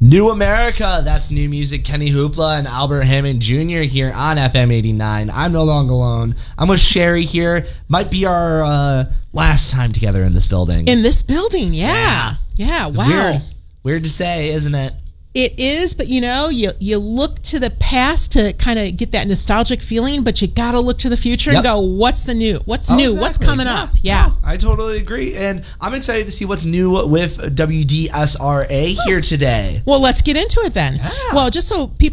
New America, that's new music. Kenny Hoopla and Albert Hammond Jr. here on FM 89. I'm no longer alone. I'm with Sherry here. Might be our last time together in this building. In this building, yeah. Wow. Weird to say, isn't it? It is, but you look to the past to kind of get that nostalgic feeling, but you got to look to the future and go, what's the new? What's new? Exactly. What's coming up? Yeah. I totally agree. And I'm excited to see what's new with WDSRA here today. Well, let's get into it then. Yeah. Well, just so people